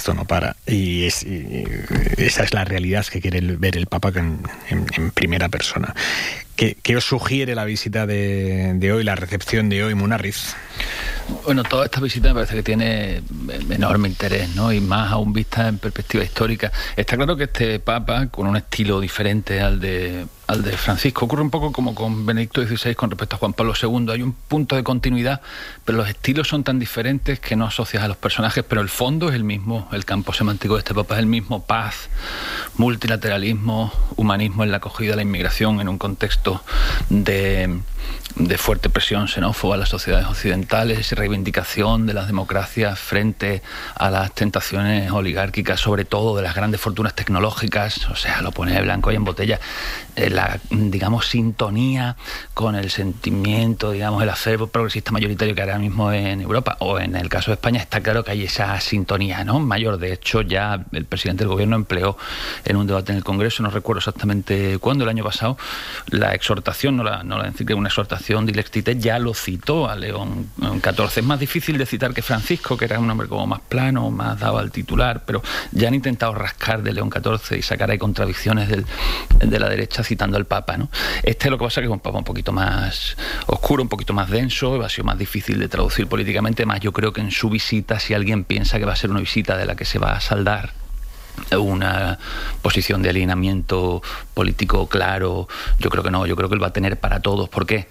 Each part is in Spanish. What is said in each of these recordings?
esto no para. Y esa es la realidad que quiere ver el Papa en primera persona. ¿Qué os sugiere la visita de hoy, la recepción de hoy, Munarriz? Bueno, toda esta visita me parece que tiene enorme interés, ¿no? Y más aún vista en perspectiva histórica. Está claro que este Papa, con un estilo diferente al de Francisco, ocurre un poco como con Benedicto XVI con respecto a Juan Pablo II. Hay un punto de continuidad, pero los estilos son tan diferentes que no asocias a los personajes, pero el fondo es el mismo. El campo semántico de este Papa es el mismo: paz, multilateralismo, humanismo en la acogida a la inmigración en un contexto de fuerte presión xenófoba a las sociedades occidentales y reivindicación de las democracias frente a las tentaciones oligárquicas, sobre todo de las grandes fortunas tecnológicas. O sea, lo pone de blanco y en botella. La, digamos, sintonía con el sentimiento, digamos, el acervo progresista mayoritario que ahora mismo en Europa, o en el caso de España, está claro que hay esa sintonía, ¿no?, mayor. De hecho, ya el presidente del gobierno empleó en un debate en el Congreso, no recuerdo exactamente cuándo, el año pasado, la exhortación, no la encíclica, una exhortación de Lex Tite, ya lo citó a León XIV. Es más difícil de citar que Francisco, que era un hombre como más plano, más dado al titular, pero ya han intentado rascar de León XIV y sacar ahí contradicciones de la derecha citando al Papa, ¿no? Lo que pasa es que es un Papa un poquito más oscuro, un poquito más denso, ha sido más difícil de traducir políticamente. Más, yo creo que en su visita, si alguien piensa que va a ser una visita de la que se va a saldar una posición de alineamiento político claro, yo creo que no. Yo creo que él va a tener para todos. ¿Por qué?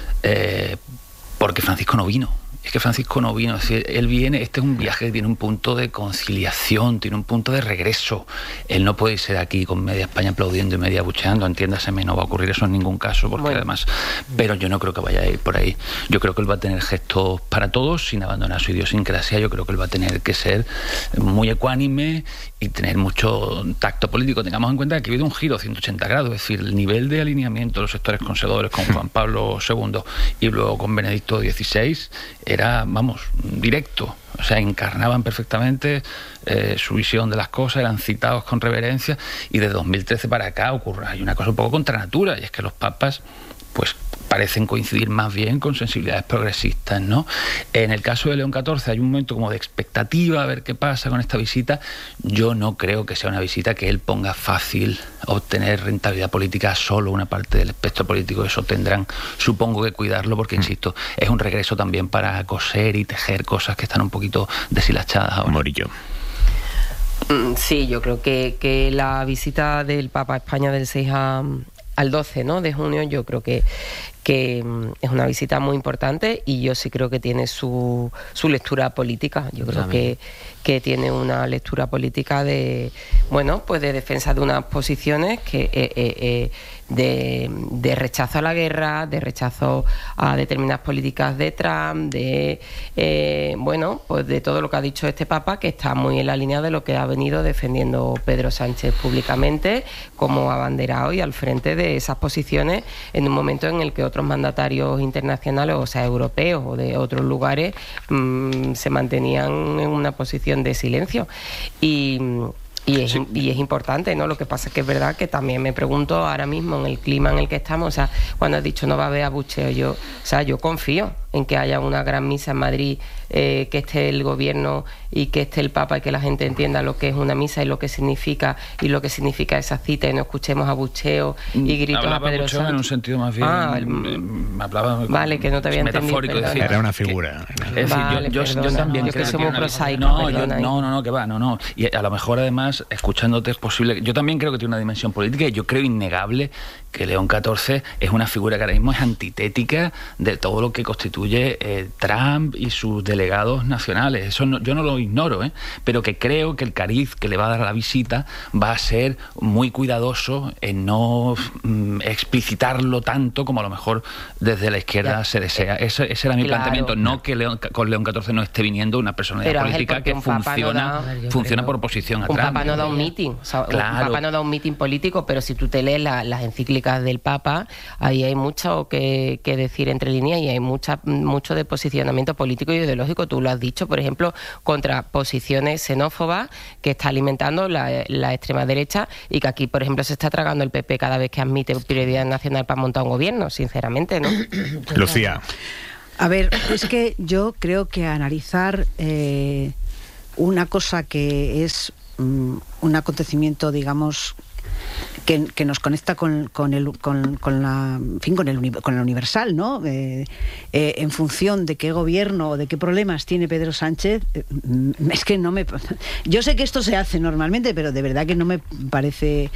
Porque Francisco no vino. Es que Francisco no vino. Es decir, él viene, este es un viaje que tiene un punto de conciliación, tiene un punto de regreso. Él no puede irse de aquí con media España aplaudiendo y media abucheando, entiéndaseme, no va a ocurrir eso en ningún caso, porque además, pero yo no creo que vaya a ir por ahí. Yo creo que él va a tener gestos para todos, sin abandonar su idiosincrasia. Yo creo que él va a tener que ser muy ecuánime y tener mucho tacto político. Tengamos en cuenta que ha habido un giro 180 grados, es decir, el nivel de alineamiento de los sectores conservadores con Juan Pablo II y luego con Benedicto XVI era, vamos, directo. O sea, encarnaban perfectamente su visión de las cosas, eran citados con reverencia, y de 2013 para acá hay una cosa un poco contra natura, y es que los papas pues parecen coincidir más bien con sensibilidades progresistas, ¿no? En el caso de León XIV hay un momento como de expectativa a ver qué pasa con esta visita. Yo no creo que sea una visita que él ponga fácil obtener rentabilidad política solo una parte del espectro político. Eso tendrán, supongo, que cuidarlo, porque, insisto, es un regreso también para coser y tejer cosas que están un poquito deshilachadas ahora. Morillo. Sí, yo creo que la visita del Papa a España del 6 al 12, ¿no?, de junio, yo creo que es una visita muy importante, y yo sí creo que tiene su lectura política. Yo creo que tiene una lectura política de defensa de unas posiciones que de rechazo a la guerra, de rechazo a determinadas políticas de Trump, de todo lo que ha dicho este Papa, que está muy en la línea de lo que ha venido defendiendo Pedro Sánchez públicamente como abanderado y al frente de esas posiciones, en un momento en el que otros mandatarios internacionales, o sea, europeos o de otros lugares, se mantenían en una posición de silencio. Y es importante, ¿no? Lo que pasa es que es verdad que también me pregunto ahora mismo, en el clima en el que estamos, o sea, cuando has dicho no va a haber abucheo, yo confío en que haya una gran misa en Madrid, que esté el gobierno y que esté el Papa, y que la gente entienda lo que es una misa y lo que significa esa cita, y no escuchemos abucheo y gritos a Pedro Sánchez. En un sentido más bien hablaba, vale, que no te había entendido, era una figura. Es decir, yo también creo que soy muy prosaico. No, que va, no. Y a lo mejor, además, escuchándote, es posible. Yo también creo que tiene una dimensión política, y yo creo innegable que León XIV es una figura que ahora mismo es antitética de todo lo que constituye Trump y sus delegados nacionales. Eso yo no lo ignoro, pero que creo que el cariz que le va a dar a la visita va a ser muy cuidadoso en no explicitarlo tanto como a lo mejor desde la izquierda se desea. Ese era mi planteamiento. No que con León XIV no esté viniendo una personalidad política que funciona por oposición a Trump. Un Papa no da un meeting, un Papa no da un meeting político, pero si tú te lees las encíclicas del Papa, ahí hay mucho que decir entre líneas, y hay mucho de posicionamiento político y ideológico. Tú lo has dicho, por ejemplo, contra posiciones xenófobas que está alimentando la extrema derecha, y que aquí, por ejemplo, se está tragando el PP cada vez que admite prioridad nacional para montar un gobierno, sinceramente, ¿no? Lucía. A ver, es que yo creo que analizar una cosa que es un acontecimiento, digamos, que nos conecta con la universal, ¿no? En función de qué gobierno o de qué problemas tiene Pedro Sánchez, es que no me... Yo sé que esto se hace normalmente, pero de verdad que no me parece...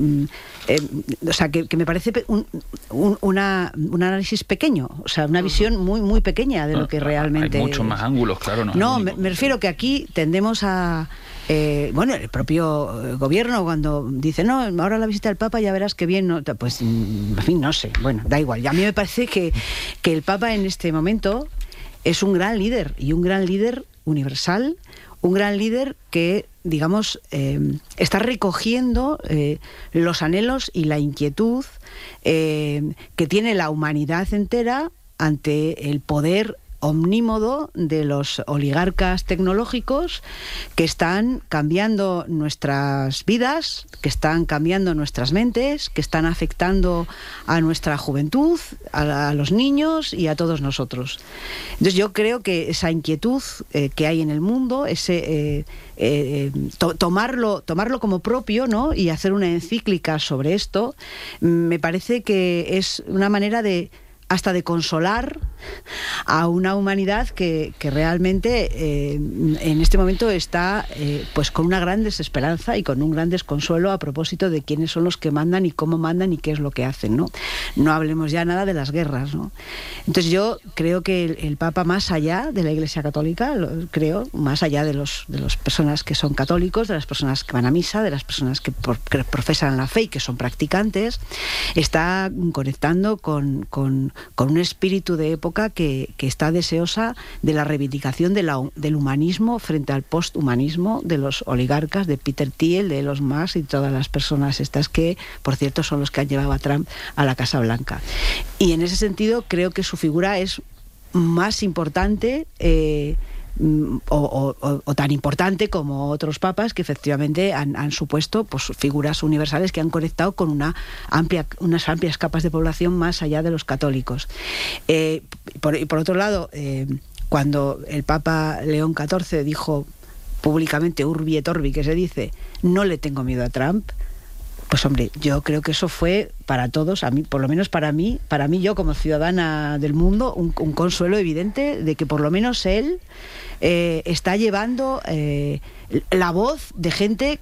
o sea, que me parece un análisis pequeño, o sea, una visión muy, muy pequeña de lo que realmente... Hay muchos más ángulos, claro. No, me refiero que aquí tendemos a... bueno, el propio gobierno cuando dice, no, ahora la visita del Papa ya verás que bien, no, pues en fin, no sé, bueno, da igual. Y a mí me parece que el Papa en este momento es un gran líder, y un gran líder universal, un gran líder que, digamos, está recogiendo los anhelos y la inquietud que tiene la humanidad entera ante el poder omnímodo de los oligarcas tecnológicos que están cambiando nuestras vidas, que están cambiando nuestras mentes, que están afectando a nuestra juventud, a los niños y a todos nosotros. Entonces yo creo que esa inquietud que hay en el mundo, ese tomarlo como propio, ¿no? Y hacer una encíclica sobre esto, me parece que es una manera hasta de consolar a una humanidad que realmente en este momento está pues con una gran desesperanza y con un gran desconsuelo a propósito de quiénes son los que mandan y cómo mandan y qué es lo que hacen, ¿no? No hablemos ya nada de las guerras, ¿no? Entonces yo creo que el Papa, más allá de la Iglesia Católica, más allá de las personas que son católicos, de las personas que van a misa, de las personas que profesan la fe y que son practicantes, está conectando con un espíritu de época que está deseosa de la reivindicación del humanismo frente al posthumanismo de los oligarcas, de Peter Thiel, de Elon Musk y todas las personas estas que, por cierto, son los que han llevado a Trump a la Casa Blanca. Y en ese sentido creo que su figura es más importante o tan importante como otros papas que efectivamente han supuesto pues figuras universales que han conectado con unas amplias capas de población más allá de los católicos. Por otro lado, cuando el Papa León XIV dijo públicamente, urbi et orbi, que se dice, no le tengo miedo a Trump, pues hombre, yo creo que eso fue para todos, a mí, por lo menos para mí yo como ciudadana del mundo, un consuelo evidente de que por lo menos él está llevando la voz de gente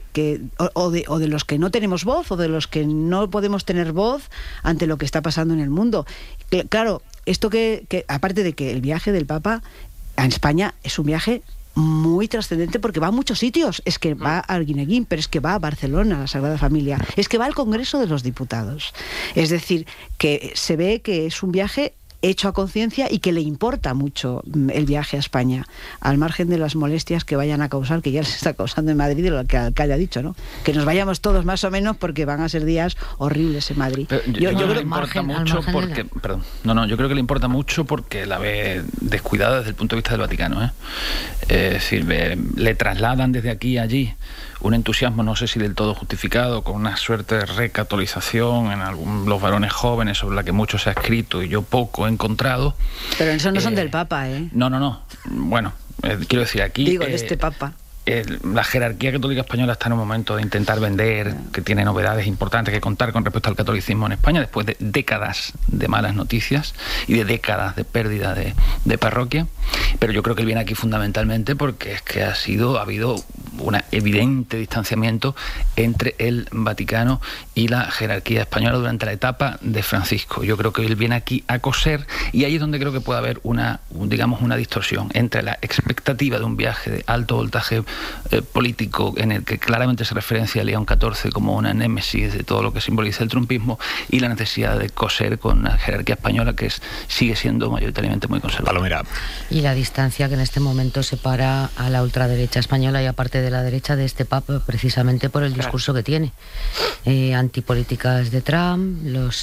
o de los que no tenemos voz, o de los que no podemos tener voz ante lo que está pasando en el mundo. Claro, esto que aparte de que el viaje del Papa a España es un viaje muy trascendente porque va a muchos sitios, es que va a Arguineguín, pero es que va a Barcelona, a la Sagrada Familia, es que va al Congreso de los Diputados. Es decir, que se ve que es un viaje hecho a conciencia y que le importa mucho el viaje a España, al margen de las molestias que vayan a causar, que ya les está causando en Madrid, de lo que haya dicho, ¿no? Que nos vayamos todos más o menos porque van a ser días horribles en Madrid. Yo creo que le importa mucho porque... yo creo que le importa mucho porque la ve descuidada desde el punto de vista del Vaticano, ¿eh? Es decir, le trasladan desde aquí a allí un entusiasmo, no sé si del todo justificado, con una suerte de recatolización en los varones jóvenes sobre la que mucho se ha escrito y yo poco he encontrado. Pero eso no son del Papa, ¿eh? No. Bueno, quiero decir, aquí... Digo, de este Papa. La jerarquía católica española está en un momento de intentar vender, que tiene novedades importantes que contar con respecto al catolicismo en España, después de décadas de malas noticias y de décadas de pérdida de parroquia. Pero yo creo que él viene aquí fundamentalmente porque es que ha habido un evidente distanciamiento entre el Vaticano y la jerarquía española durante la etapa de Francisco. Yo creo que él viene aquí a coser, y ahí es donde creo que puede haber una distorsión entre la expectativa de un viaje de alto voltaje político en el que claramente se referencia a León XIV como una némesis de todo lo que simboliza el trumpismo, y la necesidad de coser con la jerarquía española que sigue siendo mayoritariamente muy conservadora. Palomera. Y la distancia que en este momento separa a la ultraderecha española y aparte de la derecha de este Papa, precisamente por el discurso que tiene. Antipolíticas de Trump,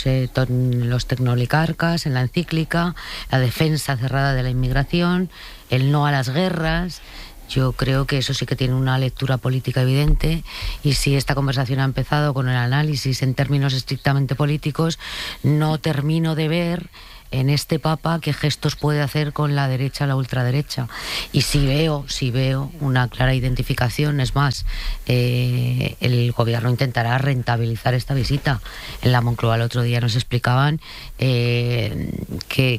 los tecnooligarcas en la encíclica, la defensa cerrada de la inmigración, el no a las guerras. Yo creo que eso sí que tiene una lectura política evidente, y si esta conversación ha empezado con el análisis en términos estrictamente políticos, no termino de ver en este Papa qué gestos puede hacer con la derecha, la ultraderecha. Y si veo una clara identificación, es más, el gobierno intentará rentabilizar esta visita. En la Moncloa el otro día nos explicaban que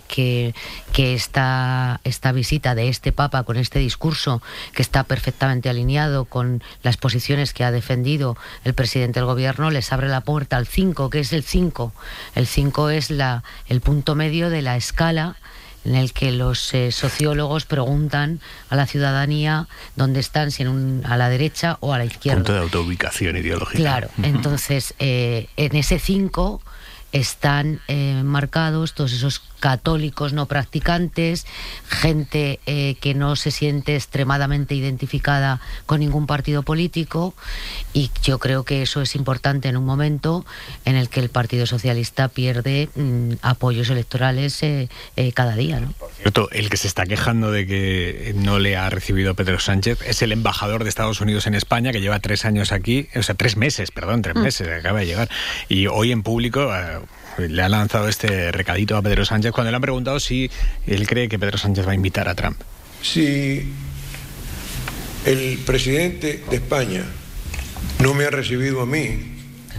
esta visita de este Papa con este discurso, que está perfectamente alineado con las posiciones que ha defendido el presidente del gobierno, les abre la puerta al 5. ¿Qué es el 5? El 5 es el punto medio de la escala en el que los sociólogos preguntan a la ciudadanía dónde están, si a la derecha o a la izquierda. Punto de autoubicación ideológica. Claro, entonces en ese 5 están marcados todos esos católicos no practicantes, gente que no se siente extremadamente identificada con ningún partido político, y yo creo que eso es importante en un momento en el que el Partido Socialista pierde apoyos electorales cada día, ¿no? Por cierto, el que se está quejando de que no le ha recibido Pedro Sánchez es el embajador de Estados Unidos en España, que lleva 3 meses, acaba de llegar, y hoy en público le ha lanzado este recadito a Pedro Sánchez cuando le han preguntado si él cree que Pedro Sánchez va a invitar a Trump. Si el presidente de España no me ha recibido a mí,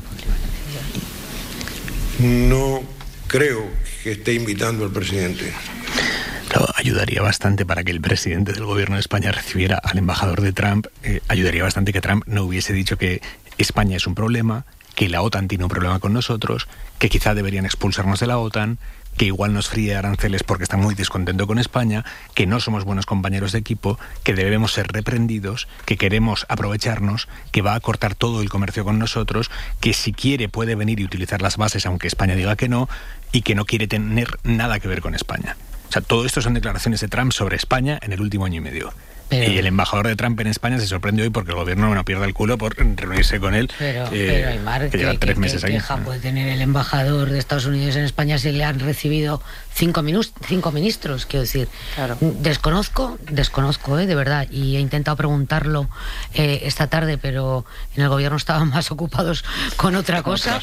no creo que esté invitando al presidente. Claro, ayudaría bastante para que el presidente del gobierno de España recibiera al embajador de Trump. Ayudaría bastante que Trump no hubiese dicho que España es un problema, que la OTAN tiene un problema con nosotros, que quizá deberían expulsarnos de la OTAN, que igual nos fríe aranceles porque está muy descontento con España, que no somos buenos compañeros de equipo, que debemos ser reprendidos, que queremos aprovecharnos, que va a cortar todo el comercio con nosotros, que si quiere puede venir y utilizar las bases aunque España diga que no, y que no quiere tener nada que ver con España. O sea, todo esto son declaraciones de Trump sobre España en el último año y medio. Y el embajador de Trump en España se sorprende hoy porque el gobierno no pierde el culo por reunirse con él. Pero Aymar, que lleva 3 meses ¿qué aquí. queja puede tener el embajador de Estados Unidos en España si le han recibido 5 ministros? Quiero decir, claro. Desconozco, de verdad, y he intentado preguntarlo esta tarde, pero en el gobierno estaban más ocupados con otra cosa.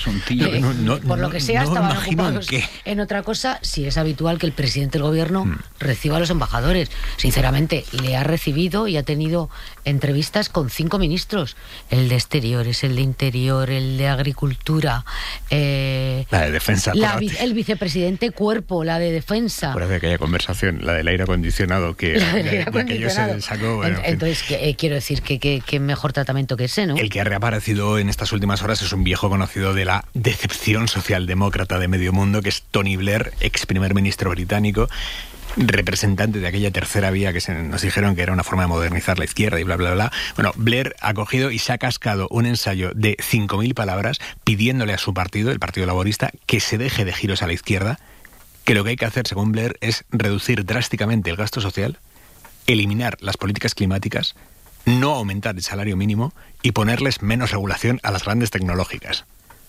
Por lo que sea, estaban ocupados en otra cosa. Si es habitual que el presidente del gobierno reciba a los embajadores. Sinceramente, le ha recibido y ha tenido entrevistas con 5 ministros: el de Exteriores, el de Interior, el de Agricultura, la de Defensa, el vicepresidente Cuerpo, la de Defensa. Por aquella conversación, la del aire acondicionado, que aquello se sacó. Bueno, entonces, quiero decir que mejor tratamiento que ese, ¿no? El que ha reaparecido en estas últimas horas es un viejo conocido de la decepción socialdemócrata de medio mundo, que es Tony Blair, ex primer ministro británico, representante de aquella tercera vía que nos dijeron que era una forma de modernizar la izquierda y bla, bla, bla. Bueno, Blair ha cogido y se ha cascado un ensayo de 5.000 palabras pidiéndole a su partido, el Partido Laborista, que se deje de giros a la izquierda, que lo que hay que hacer, según Blair, es reducir drásticamente el gasto social, eliminar las políticas climáticas, no aumentar el salario mínimo y ponerles menos regulación a las grandes tecnológicas.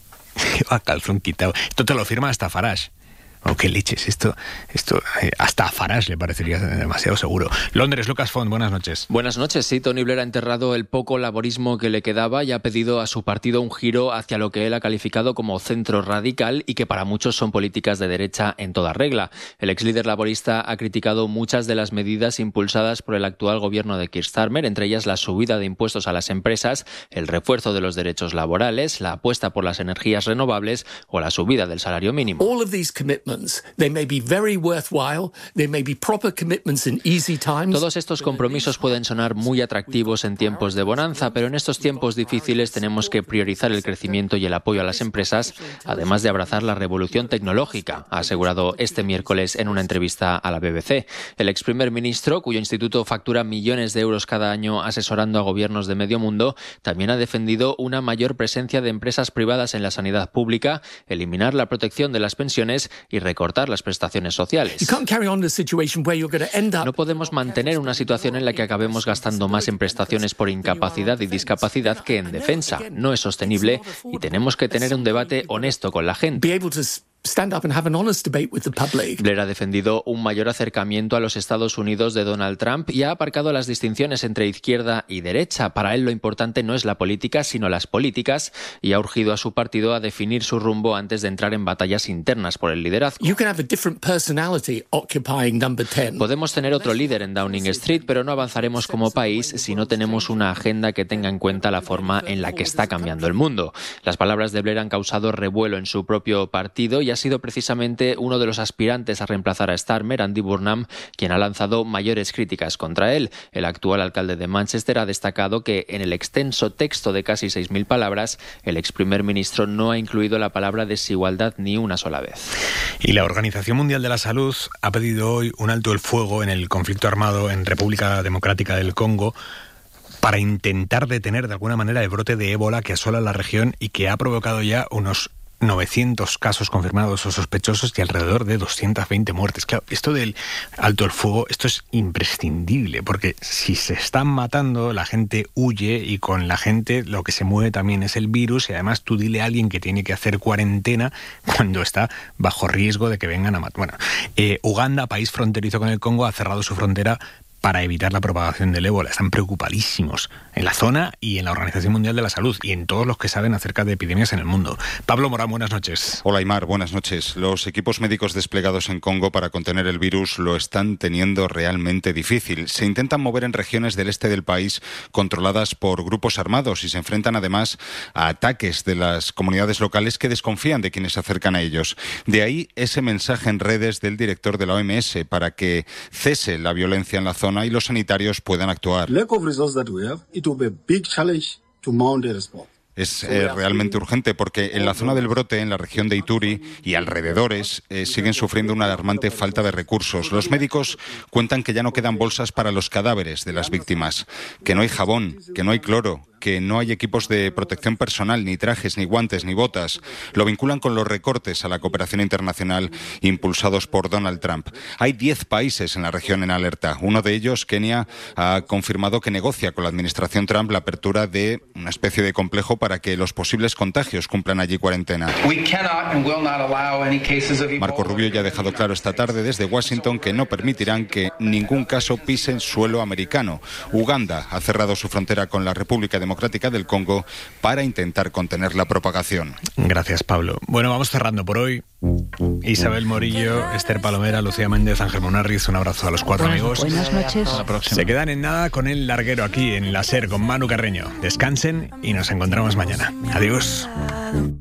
A calzón quitado. Esto te lo firma hasta Farage. Oh, qué leches, esto hasta a Farage le parecería demasiado seguro. Londres, Lucas Font, buenas noches. Buenas noches, sí, Tony Blair ha enterrado el poco laborismo que le quedaba y ha pedido a su partido un giro hacia lo que él ha calificado como centro radical y que para muchos son políticas de derecha en toda regla. El ex líder laborista ha criticado muchas de las medidas impulsadas por el actual gobierno de Keir Starmer, entre ellas la subida de impuestos a las empresas, el refuerzo de los derechos laborales, la apuesta por las energías renovables o la subida del salario mínimo. All of these commitments, they may be very worthwhile, they may be proper commitments in easy times. Todos estos compromisos pueden sonar muy atractivos en tiempos de bonanza, pero en estos tiempos difíciles tenemos que priorizar el crecimiento y el apoyo a las empresas, además de abrazar la revolución tecnológica, ha asegurado este miércoles en una entrevista a la BBC. El ex primer ministro, cuyo instituto factura millones de euros cada año asesorando a gobiernos de medio mundo, también ha defendido una mayor presencia de empresas privadas en la sanidad pública, eliminar la protección de las pensiones y recortar las prestaciones sociales. No podemos mantener una situación en la que acabemos gastando más en prestaciones por incapacidad y discapacidad que en defensa. No es sostenible y tenemos que tener un debate honesto con la gente. stand up and have an honest debate with the public. Blair ha defendido un mayor acercamiento a los Estados Unidos de Donald Trump y ha aparcado las distinciones entre izquierda y derecha. Para él lo importante no es la política, sino las políticas, y ha urgido a su partido a definir su rumbo antes de entrar en batallas internas por el liderazgo. You can have a different personality occupying number 10. Podemos tener otro líder en Downing Street, pero no avanzaremos como país si no tenemos una agenda que tenga en cuenta la forma en la que está cambiando el mundo. Las palabras de Blair han causado revuelo en su propio partido y ha sido precisamente uno de los aspirantes a reemplazar a Starmer, Andy Burnham, quien ha lanzado mayores críticas contra él. El actual alcalde de Manchester ha destacado que en el extenso texto de casi 6.000 palabras, el ex primer ministro no ha incluido la palabra desigualdad ni una sola vez. Y la Organización Mundial de la Salud ha pedido hoy un alto el fuego en el conflicto armado en República Democrática del Congo para intentar detener de alguna manera el brote de ébola que asola la región y que ha provocado ya unos 900 casos confirmados o sospechosos y alrededor de 220 muertes. Claro, esto del alto el fuego, esto es imprescindible, porque si se están matando, la gente huye y con la gente lo que se mueve también es el virus, y además tú dile a alguien que tiene que hacer cuarentena cuando está bajo riesgo de que vengan a matar. Bueno, Uganda, país fronterizo con el Congo, ha cerrado su frontera para evitar la propagación del ébola. Están preocupadísimos en la zona y en la Organización Mundial de la Salud y en todos los que saben acerca de epidemias en el mundo. Pablo Morán, buenas noches. Hola, Aymar, buenas noches. Los equipos médicos desplegados en Congo para contener el virus lo están teniendo realmente difícil. Se intentan mover en regiones del este del país controladas por grupos armados y se enfrentan además a ataques de las comunidades locales que desconfían de quienes se acercan a ellos. De ahí ese mensaje en redes del director de la OMS para que cese la violencia en la zona y los sanitarios puedan actuar. Es realmente urgente porque en la zona del brote, en la región de Ituri y alrededores, siguen sufriendo una alarmante falta de recursos. Los médicos cuentan que ya no quedan bolsas para los cadáveres de las víctimas, que no hay jabón, que no hay cloro, que no hay equipos de protección personal, ni trajes, ni guantes, ni botas. Lo vinculan con los recortes a la cooperación internacional impulsados por Donald Trump. Hay 10 países en la región en alerta. Uno de ellos, Kenia, ha confirmado que negocia con la administración Trump la apertura de una especie de complejo para que los posibles contagios cumplan allí cuarentena. Marco Rubio ya ha dejado claro esta tarde desde Washington que no permitirán que ningún caso pise el suelo americano. Uganda ha cerrado su frontera con la República Democrática del Congo para intentar contener la propagación. Gracias, Pablo. Bueno, vamos cerrando por hoy. Isabel Morillo, Esther Palomera, Lucía Méndez, Ángel Munarriz, un abrazo a los cuatro amigos. Buenas noches. Hasta la próxima. Se quedan en nada con el larguero aquí en la SER con Manu Carreño. Descansen y nos encontramos mañana. Adiós.